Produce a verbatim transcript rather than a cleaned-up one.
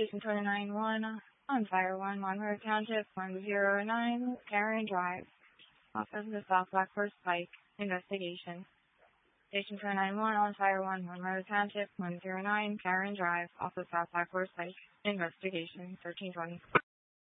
Station twenty-nine one on Fire one, Monroe Township, one zero nine, Karen Drive. Off of the South Blackford Pike. Investigation. Station twenty-nine one on Fire one, Monroe Township, one zero nine, Karen Drive. Off of South Blackford Pike. Investigation. thirteen twenty.